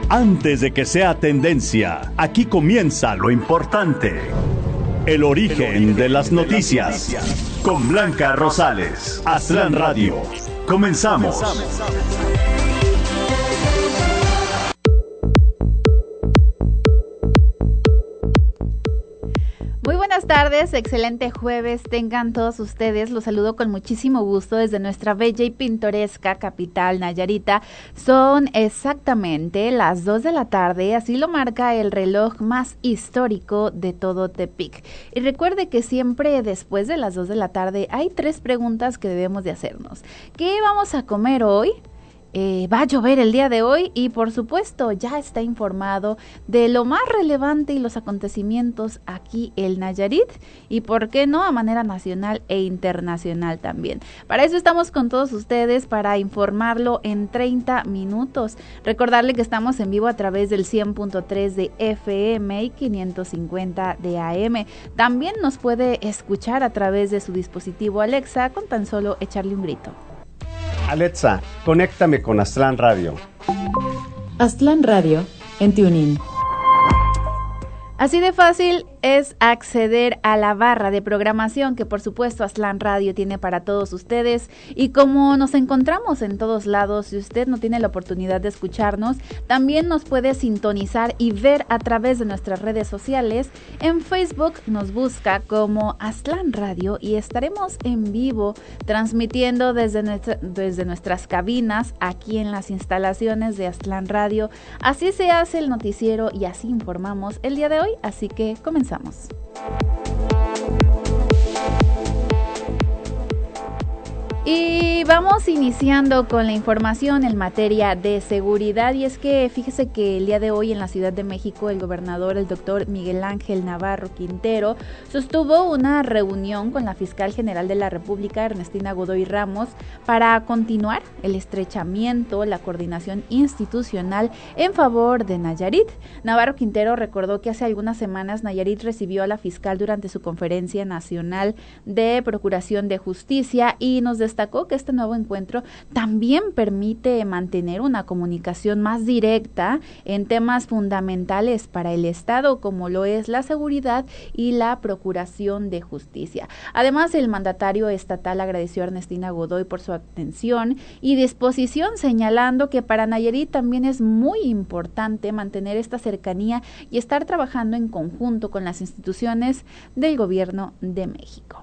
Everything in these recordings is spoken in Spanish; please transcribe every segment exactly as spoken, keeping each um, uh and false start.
Antes de que sea tendencia, aquí comienza lo importante. El origen de las noticias. Con Blanca Rosales. Aztlán Radio. Comenzamos. Muy buenas tardes, excelente jueves tengan todos ustedes. Los saludo con muchísimo gusto desde nuestra bella y pintoresca capital Nayarita. Son exactamente las dos de la tarde, así lo marca el reloj más histórico de todo Tepic. Y recuerde que siempre después de las dos de la tarde hay tres preguntas que debemos de hacernos. ¿Qué vamos a comer hoy? Eh, va a llover el día de hoy y por supuesto ya está informado de lo más relevante y los acontecimientos aquí en Nayarit y por qué no a manera nacional e internacional también. Para eso estamos con todos ustedes para informarlo en treinta minutos. Recordarle que estamos en vivo a través del cien punto tres de F M y quinientos cincuenta de A M. También nos puede escuchar a través de su dispositivo Alexa con tan solo echarle un grito. Alexa, conéctame con Aztlán Radio. Aztlán Radio en TuneIn. Así de fácil es acceder a la barra de programación que por supuesto Aztlán Radio tiene para todos ustedes, y como nos encontramos en todos lados, si usted no tiene la oportunidad de escucharnos, también nos puede sintonizar y ver a través de nuestras redes sociales. En Facebook nos busca como Aztlán Radio y estaremos en vivo transmitiendo desde, nuestra, desde nuestras cabinas aquí en las instalaciones de Aztlán Radio. Así se hace el noticiero y así informamos el día de hoy. Así que comenzamos. Y vamos iniciando con la información en materia de seguridad, y es que fíjese que el día de hoy en la Ciudad de México el gobernador, el doctor Miguel Ángel Navarro Quintero, sostuvo una reunión con la fiscal general de la República, Ernestina Godoy Ramos, para continuar el estrechamiento, la coordinación institucional en favor de Nayarit. Navarro Quintero recordó que hace algunas semanas Nayarit recibió a la fiscal durante su conferencia nacional de Procuración de Justicia y nos destacó que este nuevo encuentro también permite mantener una comunicación más directa en temas fundamentales para el Estado, como lo es la seguridad y la procuración de justicia. Además, el mandatario estatal agradeció a Ernestina Godoy por su atención y disposición, señalando que para Nayarit también es muy importante mantener esta cercanía y estar trabajando en conjunto con las instituciones del Gobierno de México.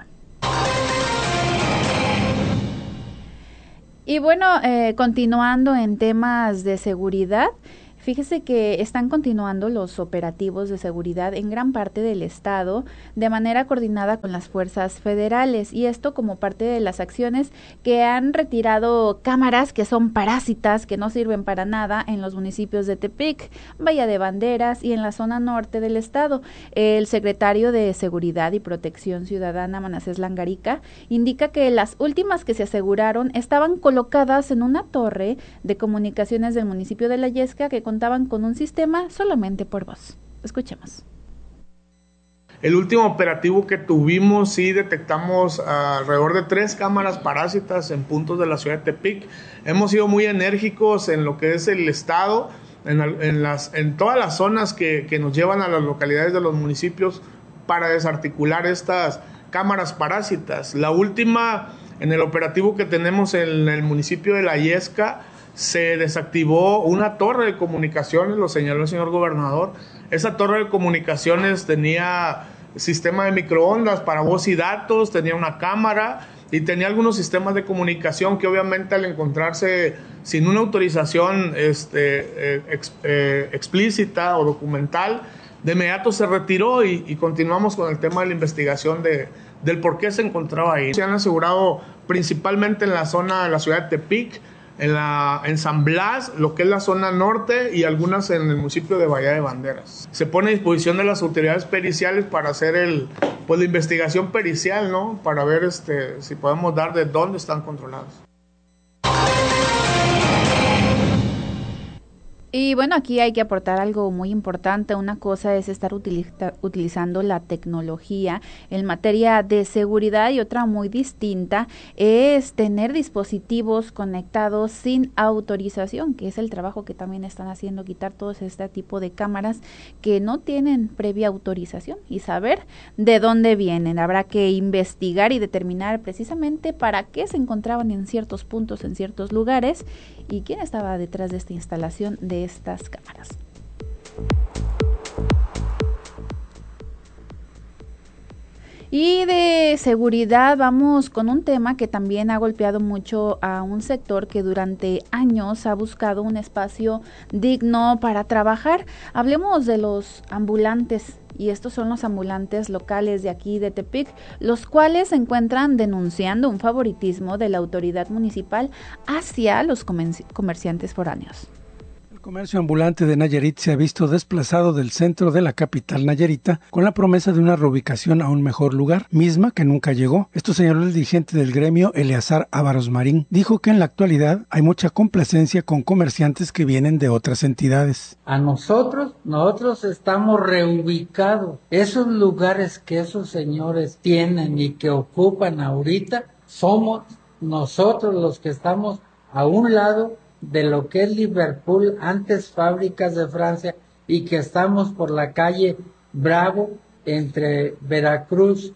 Y bueno, eh, continuando en temas de seguridad, fíjese que están continuando los operativos de seguridad en gran parte del estado de manera coordinada con las fuerzas federales, y esto como parte de las acciones que han retirado cámaras que son parásitas, que no sirven para nada en los municipios de Tepic, Bahía de Banderas y en la zona norte del estado. El secretario de Seguridad y Protección Ciudadana, Manasés Langarica, indica que las últimas que se aseguraron estaban colocadas en una torre de comunicaciones del municipio de La Yesca que contaban con un sistema solamente por voz. Escuchemos. El último operativo que tuvimos, sí detectamos alrededor de tres cámaras parásitas en puntos de la ciudad de Tepic. Hemos sido muy enérgicos en lo que es el estado, en, en, las, en todas las zonas que, que nos llevan a las localidades de los municipios para desarticular estas cámaras parásitas. La última, en el operativo que tenemos en el municipio de La Yesca, se desactivó una torre de comunicaciones, lo señaló el señor gobernador. Esa torre de comunicaciones tenía sistema de microondas para voz y datos, tenía una cámara y tenía algunos sistemas de comunicación que obviamente al encontrarse sin una autorización este, eh, ex, eh, explícita o documental, de inmediato se retiró y, y continuamos con el tema de la investigación de, del por qué se encontraba ahí. Se han asegurado principalmente en la zona de la ciudad de Tepic, En, la, en San Blas, lo que es la zona norte, y algunas en el municipio de Bahía de Banderas. Se pone a disposición de las autoridades periciales para hacer el, pues, la investigación pericial, ¿no? Para ver este, si podemos dar de dónde están controlados. Y bueno, aquí hay que aportar algo muy importante. Una cosa es estar utiliza, utilizando la tecnología en materia de seguridad y otra muy distinta es tener dispositivos conectados sin autorización, que es el trabajo que también están haciendo, quitar todos este tipo de cámaras que no tienen previa autorización y saber de dónde vienen. Habrá que investigar y determinar precisamente para qué se encontraban en ciertos puntos, en ciertos lugares y quién estaba detrás de esta instalación de estas cámaras. Y de seguridad vamos con un tema que también ha golpeado mucho a un sector que durante años ha buscado un espacio digno para trabajar. Hablemos de los ambulantes. Y estos son los ambulantes locales de aquí de Tepic, los cuales se encuentran denunciando un favoritismo de la autoridad municipal hacia los comerci- comerciantes foráneos. El comercio ambulante de Nayarit se ha visto desplazado del centro de la capital nayarita con la promesa de una reubicación a un mejor lugar, misma que nunca llegó. Esto señaló el dirigente del gremio, Eleazar Ávaros Marín. Dijo que en la actualidad hay mucha complacencia con comerciantes que vienen de otras entidades. A nosotros, nosotros estamos reubicados. Esos lugares que esos señores tienen y que ocupan ahorita, somos nosotros los que estamos a un lado de lo que es Liverpool, antes Fábricas de Francia, y que estamos por la calle Bravo entre Veracruz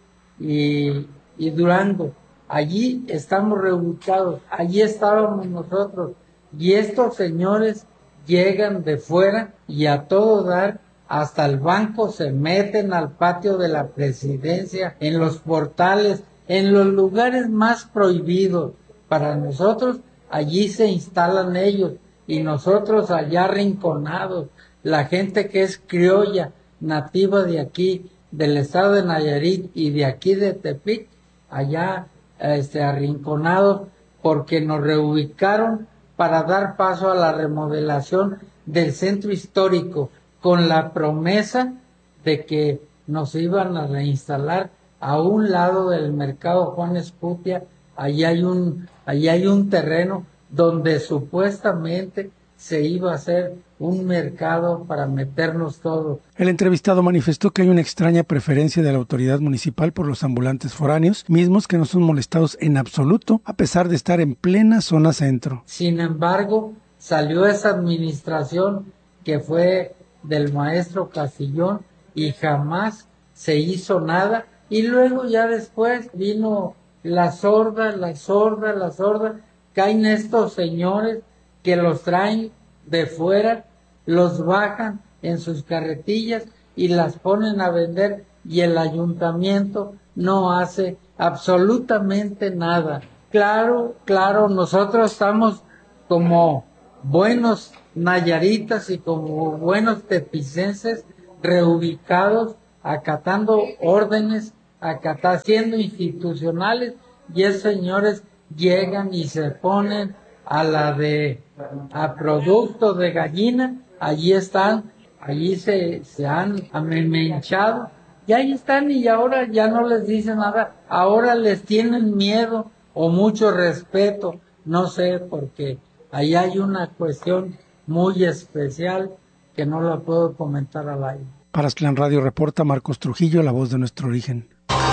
y, y Durango. Allí estamos reubicados, allí estábamos nosotros, y estos señores llegan de fuera y a todo dar hasta el banco, se meten al patio de la presidencia, en los portales, en los lugares más prohibidos para nosotros. Allí se instalan ellos y nosotros allá arrinconados, la gente que es criolla, nativa de aquí, del estado de Nayarit y de aquí de Tepic, allá este, arrinconados porque nos reubicaron para dar paso a la remodelación del centro histórico con la promesa de que nos iban a reinstalar a un lado del mercado Juan Escutia. Allí hay un, allí hay un terreno donde supuestamente se iba a hacer un mercado para meternos todos. El entrevistado manifestó que hay una extraña preferencia de la autoridad municipal por los ambulantes foráneos, mismos que no son molestados en absoluto, a pesar de estar en plena zona centro. Sin embargo, salió esa administración que fue del maestro Castillón y jamás se hizo nada, y luego ya después vino la sorda, la sorda, la sorda, caen estos señores que los traen de fuera, los bajan en sus carretillas y las ponen a vender, y el ayuntamiento no hace absolutamente nada. Claro, claro, nosotros estamos como buenos nayaritas y como buenos tepicenses reubicados, acatando órdenes, acatando, siendo institucionales, y esos señores llegan y se ponen a la de a productos de gallina, allí están, allí se, se han amemenchado, y ahí están, y ahora ya no les dicen nada, ahora les tienen miedo o mucho respeto, no sé, porque ahí hay una cuestión muy especial que no la puedo comentar al aire. Para Aztlán Radio reporta Marcos Trujillo, la voz de nuestro origen.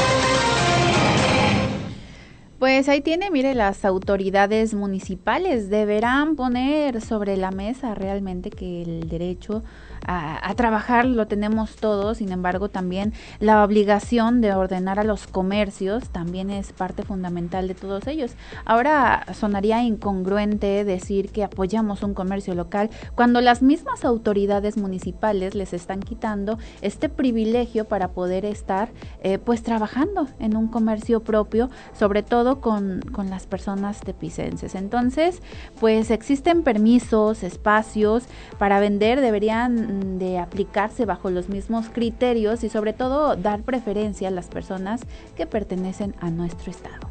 Pues ahí tiene, mire, las autoridades municipales deberán poner sobre la mesa realmente que el derecho a, a trabajar lo tenemos todos, sin embargo también la obligación de ordenar a los comercios también es parte fundamental de todos ellos. Ahora sonaría incongruente decir que apoyamos un comercio local cuando las mismas autoridades municipales les están quitando este privilegio para poder estar eh, pues trabajando en un comercio propio, sobre todo con, con las personas tepicenses. Entonces, pues existen permisos, espacios para vender, deberían de aplicarse bajo los mismos criterios y sobre todo dar preferencia a las personas que pertenecen a nuestro estado.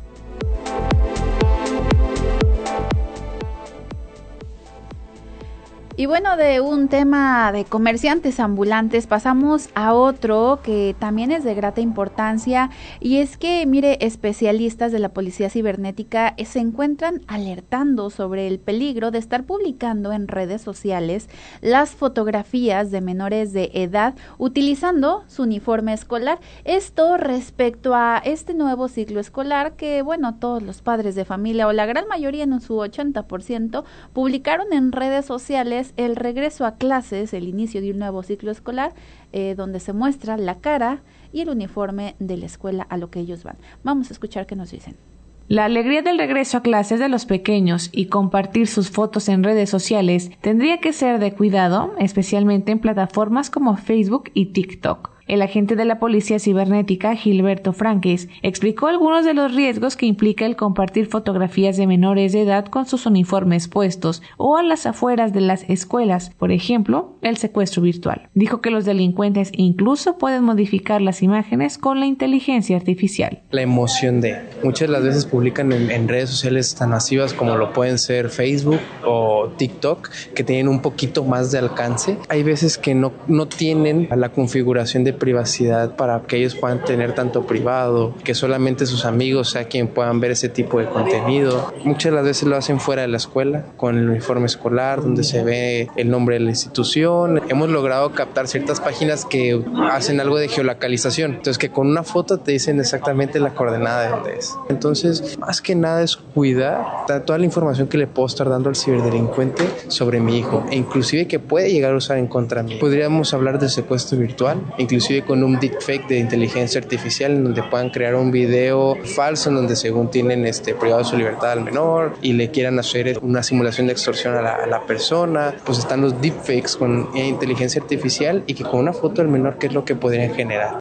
Y bueno, de un tema de comerciantes ambulantes pasamos a otro que también es de grata importancia, y es que, mire, especialistas de la Policía Cibernética se encuentran alertando sobre el peligro de estar publicando en redes sociales las fotografías de menores de edad utilizando su uniforme escolar. Esto respecto a este nuevo ciclo escolar que, bueno, todos los padres de familia o la gran mayoría, en su ochenta por ciento, publicaron en redes sociales el regreso a clases, el inicio de un nuevo ciclo escolar, eh, donde se muestra la cara y el uniforme de la escuela a lo que ellos van. Vamos a escuchar qué nos dicen. La alegría del regreso a clases de los pequeños y compartir sus fotos en redes sociales tendría que ser de cuidado, especialmente en plataformas como Facebook y TikTok. El agente de la Policía Cibernética, Gilberto Franques, explicó algunos de los riesgos que implica el compartir fotografías de menores de edad con sus uniformes puestos o a las afueras de las escuelas, por ejemplo, el secuestro virtual. Dijo que los delincuentes incluso pueden modificar las imágenes con la inteligencia artificial. La emoción de muchas de las veces publican en, en redes sociales tan masivas como lo pueden ser Facebook o TikTok, que tienen un poquito más de alcance. Hay veces que no, no tienen la configuración de privacidad para que ellos puedan tener tanto privado, que solamente sus amigos sea quien puedan ver ese tipo de contenido. Muchas de las veces lo hacen fuera de la escuela, con el uniforme escolar, donde se ve el nombre de la institución. Hemos logrado captar ciertas páginas que hacen algo de geolocalización, entonces que con una foto te dicen exactamente la coordenada de dónde es. Entonces, más que nada es cuidar toda la información que le puedo estar dando al ciberdelincuente sobre mi hijo, e inclusive que puede llegar a usar en contra mí. Podríamos hablar de secuestro virtual, inclusive con un deepfake de inteligencia artificial, en donde puedan crear un video falso en donde según tienen este privado su libertad al menor y le quieran hacer una simulación de extorsión a la, a la persona. Pues están los deepfakes con inteligencia artificial, y que con una foto del menor, ¿qué es lo que podrían generar?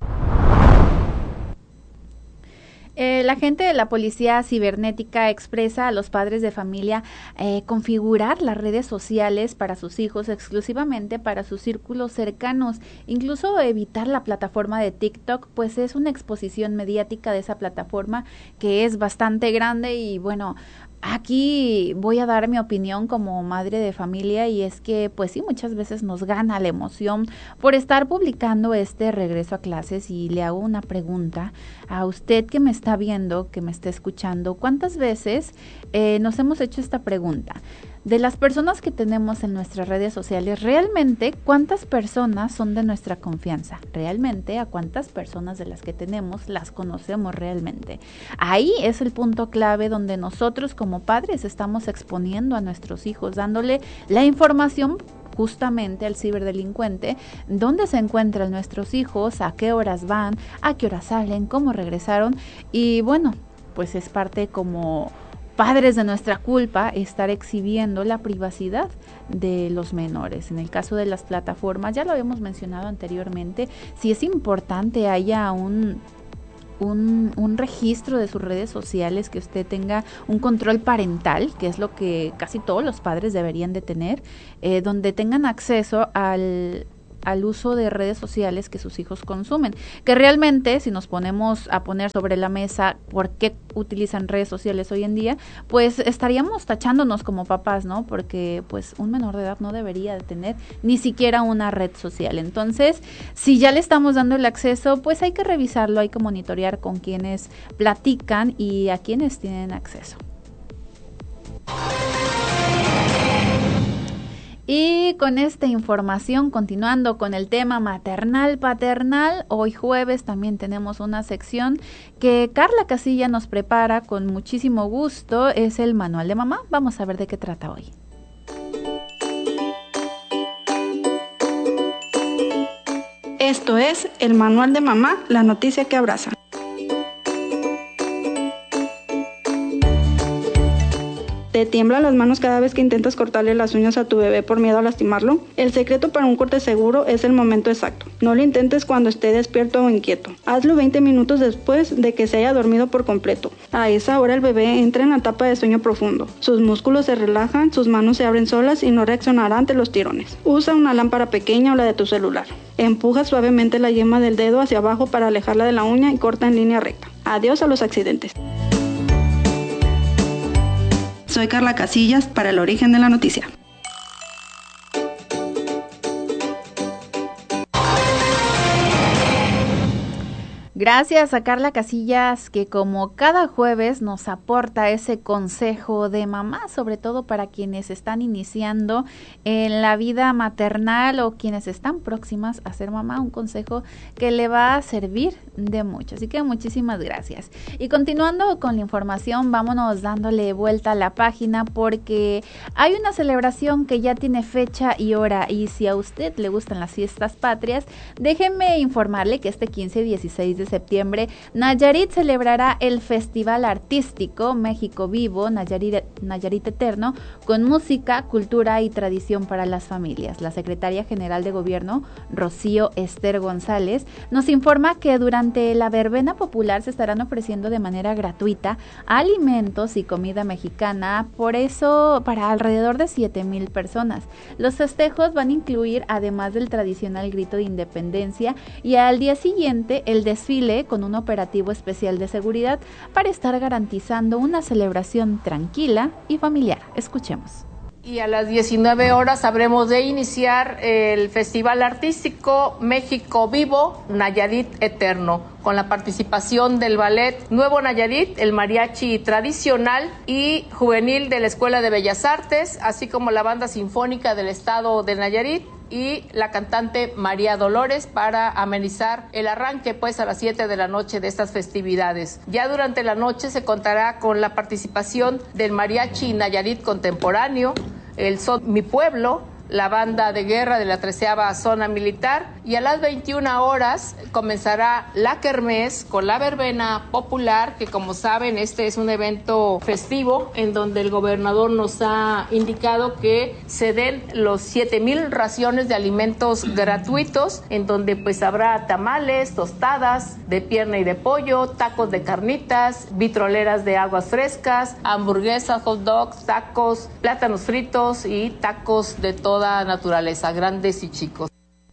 El agente de la Policía Cibernética expresa a los padres de familia eh, configurar las redes sociales para sus hijos exclusivamente para sus círculos cercanos, incluso evitar la plataforma de TikTok, pues es una exposición mediática de esa plataforma que es bastante grande. Y bueno, aquí voy a dar mi opinión como madre de familia, y es que pues sí, muchas veces nos gana la emoción por estar publicando este regreso a clases, y le hago una pregunta a usted que me está viendo, que me está escuchando. ¿Cuántas veces eh, nos hemos hecho esta pregunta? De las personas que tenemos en nuestras redes sociales, ¿realmente cuántas personas son de nuestra confianza? ¿Realmente a cuántas personas de las que tenemos las conocemos realmente? Ahí es el punto clave donde nosotros como padres estamos exponiendo a nuestros hijos, dándole la información justamente al ciberdelincuente, dónde se encuentran nuestros hijos, a qué horas van, a qué horas salen, cómo regresaron. Y bueno, pues es parte como padres de nuestra culpa estar exhibiendo la privacidad de los menores. En el caso de las plataformas, ya lo habíamos mencionado anteriormente, sí es importante haya un Un, un registro de sus redes sociales, que usted tenga un control parental, que es lo que casi todos los padres deberían de tener, eh, donde tengan acceso al al uso de redes sociales que sus hijos consumen, que realmente, si nos ponemos a poner sobre la mesa por qué utilizan redes sociales hoy en día, pues estaríamos tachándonos como papás, ¿no? Porque pues un menor de edad no debería de tener ni siquiera una red social. Entonces, si ya le estamos dando el acceso, pues hay que revisarlo, hay que monitorear con quienes platican y a quienes tienen acceso. Y con esta información, continuando con el tema maternal, paternal, hoy jueves también tenemos una sección que Carla Casilla nos prepara con muchísimo gusto, es el Manual de Mamá. Vamos a ver de qué trata hoy. Esto es el Manual de Mamá, la noticia que abraza. ¿Te tiemblan las manos cada vez que intentas cortarle las uñas a tu bebé por miedo a lastimarlo? El secreto para un corte seguro es el momento exacto. No lo intentes cuando esté despierto o inquieto. Hazlo veinte minutos después de que se haya dormido por completo. A esa hora el bebé entra en la etapa de sueño profundo. Sus músculos se relajan, sus manos se abren solas y no reaccionará ante los tirones. Usa una lámpara pequeña o la de tu celular. Empuja suavemente la yema del dedo hacia abajo para alejarla de la uña y corta en línea recta. Adiós a los accidentes. Soy Carla Casillas para El Origen de la Noticia. Gracias a Carla Casillas, que como cada jueves nos aporta ese consejo de mamá, sobre todo para quienes están iniciando en la vida maternal o quienes están próximas a ser mamá, un consejo que le va a servir de mucho. Así que muchísimas gracias. Y continuando con la información, vámonos dándole vuelta a la página porque hay una celebración que ya tiene fecha y hora, y si a usted le gustan las fiestas patrias, déjenme informarle que este quince y dieciséis de septiembre, Nayarit celebrará el Festival Artístico México Vivo, Nayarit, Nayarit Eterno, con música, cultura y tradición para las familias. La secretaria general de Gobierno, Rocío Ester González, nos informa que durante la verbena popular se estarán ofreciendo de manera gratuita alimentos y comida mexicana, por eso para alrededor de siete mil personas. Los festejos van a incluir, además del tradicional grito de independencia, y al día siguiente el desfile con un operativo especial de seguridad para estar garantizando una celebración tranquila y familiar. Escuchemos. Y a las diecinueve horas habremos de iniciar el Festival Artístico México Vivo, Nayarit Eterno, con la participación del ballet Nuevo Nayarit, el mariachi tradicional y juvenil de la Escuela de Bellas Artes, así como la banda sinfónica del estado de Nayarit y la cantante María Dolores, para amenizar el arranque pues a las siete de la noche de estas festividades. Ya durante la noche se contará con la participación del mariachi Nayarit contemporáneo, el Son Mi Pueblo, la banda de guerra de la treceava zona militar, y a las veintiuna horas comenzará la kermés con la verbena popular, que como saben este es un evento festivo en donde el gobernador nos ha indicado que se den los siete mil raciones de alimentos gratuitos, en donde pues habrá tamales, tostadas de pierna y de pollo, tacos de carnitas, vitroleras de aguas frescas, hamburguesas, hot dogs, tacos, plátanos fritos y tacos de toda naturaleza, grandes y chicos.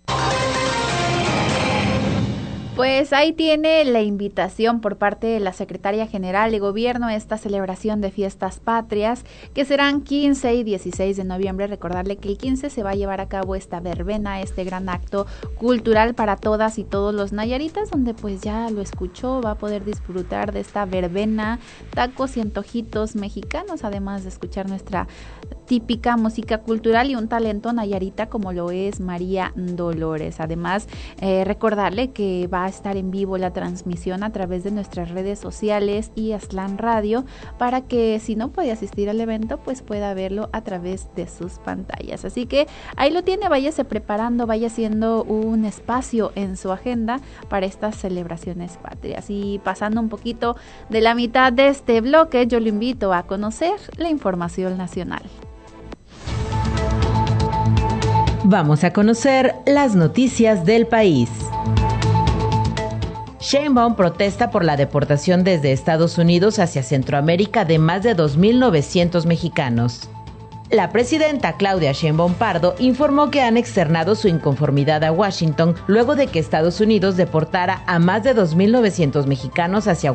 Pues ahí tiene la invitación por parte de la Secretaria General de Gobierno a esta celebración de fiestas patrias que serán quince y dieciséis de noviembre. Recordarle que el quince se va a llevar a cabo esta verbena, este gran acto cultural para todas y todos los nayaritas, donde pues ya lo escuchó, va a poder disfrutar de esta verbena, tacos y antojitos mexicanos, además de escuchar nuestra típica música cultural y un talento nayarita como lo es María Dolores. Además, eh, recordarle que va a estar en vivo la transmisión a través de nuestras redes sociales y Aztlán Radio, para que si no puede asistir al evento, pues pueda verlo a través de sus pantallas. Así que ahí lo tiene, váyase preparando, vaya haciendo un espacio en su agenda para estas celebraciones patrias. Y pasando un poquito de la mitad de este bloque, yo lo invito a conocer la información nacional. Vamos a conocer las noticias del país. Sheinbaum protesta por la deportación desde Estados Unidos hacia Centroamérica de más de dos mil novecientos mexicanos. La presidenta Claudia Sheinbaum Pardo informó que han externado su inconformidad a Washington luego de que Estados Unidos deportara a más de dos mil novecientos mexicanos hacia